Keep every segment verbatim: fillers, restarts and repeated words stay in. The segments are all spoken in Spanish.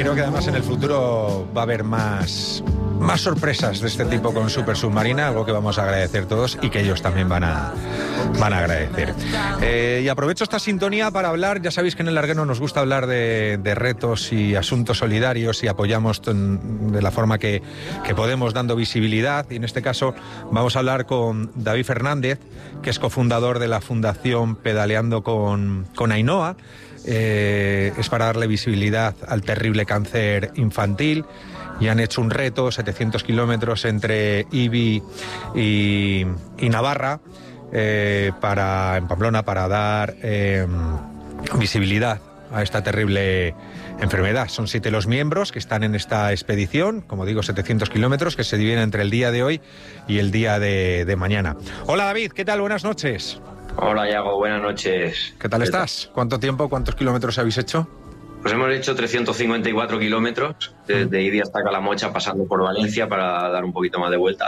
creo que además en el futuro va a haber más, más sorpresas de este tipo con Super Submarina, algo que vamos a agradecer todos y que ellos también van a, van a agradecer. Eh, y aprovecho esta sintonía para hablar, ya sabéis que en el Larguero nos gusta hablar de, de retos y asuntos solidarios y apoyamos de la forma que, que podemos, dando visibilidad, y en este caso vamos a hablar con David Fernández, que es cofundador de la Fundación Pedaleando con, con Ainhoa. Eh, es para darle visibilidad al terrible cáncer infantil, y han hecho un reto, setecientos kilómetros entre Ibi y, y Navarra, eh, para, en Pamplona, para dar eh, visibilidad a esta terrible enfermedad. Son siete los miembros que están en esta expedición, como digo, setecientos kilómetros, que se dividen entre el día de hoy y el día de, de mañana. Hola David, ¿qué tal? Buenas noches. Hola Iago, buenas noches. ¿Qué tal estás? ¿Cuánto tiempo, cuántos kilómetros habéis hecho? Pues hemos hecho trescientos cincuenta y cuatro kilómetros, desde Ibi hasta Calamocha, pasando por Valencia para dar un poquito más de vuelta.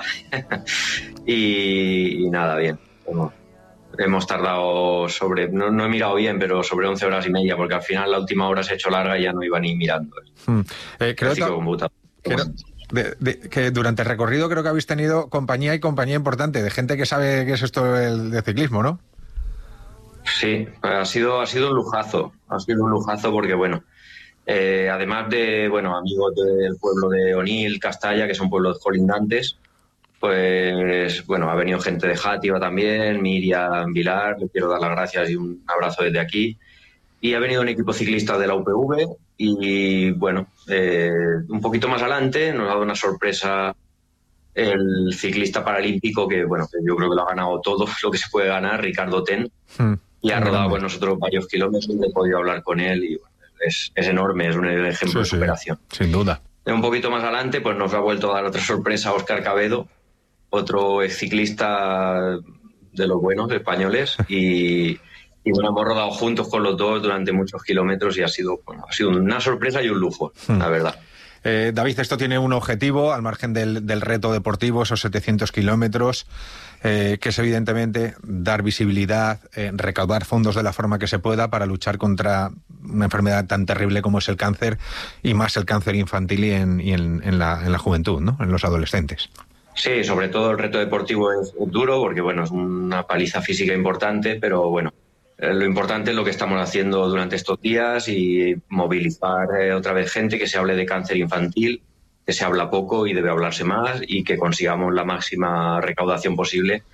y, y nada, bien. Bueno, hemos tardado sobre, no, no he mirado bien, pero sobre once horas y media, porque al final la última hora se ha hecho larga y ya no iba ni mirando. Hmm. Eh, creo ta- creo de, de, que durante el recorrido creo que habéis tenido compañía y compañía importante, de gente que sabe qué es esto del, de ciclismo, ¿no? Sí, ha sido, ha sido un lujazo, ha sido un lujazo porque, bueno, eh, además de, bueno, amigos del pueblo de Onil, Castalla, que son pueblos colindantes, pues, bueno, ha venido gente de Játiva también, Miriam Vilar, le quiero dar las gracias y un abrazo desde aquí, y ha venido un equipo ciclista de la U P V y, bueno, eh, un poquito más adelante nos ha dado una sorpresa el ciclista paralímpico que, bueno, que yo creo que lo ha ganado todo lo que se puede ganar, Ricardo Ten. Hmm. Y ha rodado con nosotros varios kilómetros, he podido hablar con él y bueno, es, es enorme, es un ejemplo sí, de superación. Sí, sin duda. Un poquito más adelante pues nos ha vuelto a dar otra sorpresa Óscar Cabedo, otro ciclista de los buenos españoles, y, y bueno, hemos rodado juntos con los dos durante muchos kilómetros y ha sido, bueno, ha sido una sorpresa y un lujo, hmm. la verdad. Eh, David, esto tiene un objetivo, al margen del, del reto deportivo, esos setecientos kilómetros, eh, que es evidentemente dar visibilidad, eh, recaudar fondos de la forma que se pueda para luchar contra una enfermedad tan terrible como es el cáncer, y más el cáncer infantil y en, y en, en, la, en la juventud, ¿no? En los adolescentes. Sí, sobre todo el reto deportivo es duro porque, bueno, es una paliza física importante, pero bueno, lo importante es lo que estamos haciendo durante estos días y movilizar eh, otra vez gente, que se hable de cáncer infantil, que se habla poco y debe hablarse más, y que consigamos la máxima recaudación posible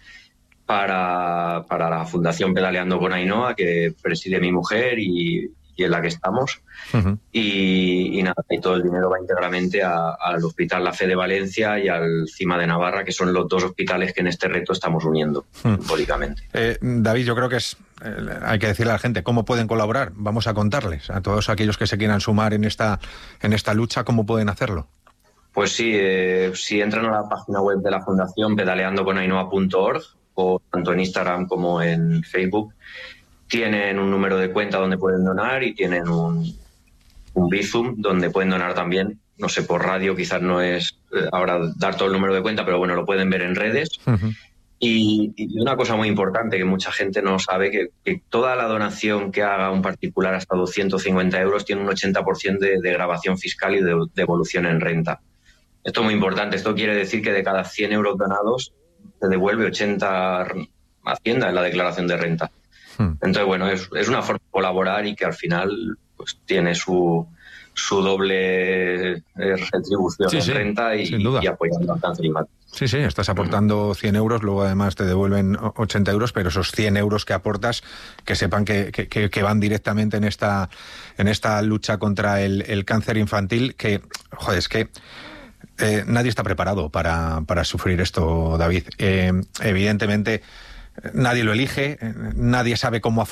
para, para la Fundación Pedaleando con Ainhoa, que preside mi mujer y, y en la que estamos. Uh-huh. y, y nada, y todo el dinero va íntegramente a, al Hospital La Fe de Valencia y al CIMA de Navarra, que son los dos hospitales que en este reto estamos uniendo uh-huh. simbólicamente. Eh, David, yo creo que es eh, hay que decirle a la gente cómo pueden colaborar. Vamos a contarles a todos aquellos que se quieran sumar en esta, en esta lucha, cómo pueden hacerlo. Pues sí, eh, si entran a la página web de la Fundación, pedaleando con ainhoa punto org, o tanto en Instagram como en Facebook, tienen un número de cuenta donde pueden donar y tienen un, un Bizum donde pueden donar también. No sé, por radio quizás no es eh, ahora dar todo el número de cuenta, pero bueno, lo pueden ver en redes. Uh-huh. Y, y una cosa muy importante que mucha gente no sabe, que, que toda la donación que haga un particular hasta doscientos cincuenta euros tiene un ochenta por ciento de, de grabación fiscal y de devolución en renta. Esto es muy importante. Esto quiere decir que de cada cien euros donados se devuelve ochenta a Hacienda en la declaración de renta. Entonces, bueno, es, es una forma de colaborar y que al final pues tiene su, su doble eh, retribución sí, en sí, renta y, y apoyando al cáncer infantil. Sí, sí, estás aportando cien euros, luego además te devuelven ochenta euros, pero esos cien euros que aportas, que sepan que, que, que van directamente en esta, en esta lucha contra el, el cáncer infantil, que, joder, es que eh, nadie está preparado para, para sufrir esto, David. Eh, evidentemente, nadie lo elige, nadie sabe cómo afrontar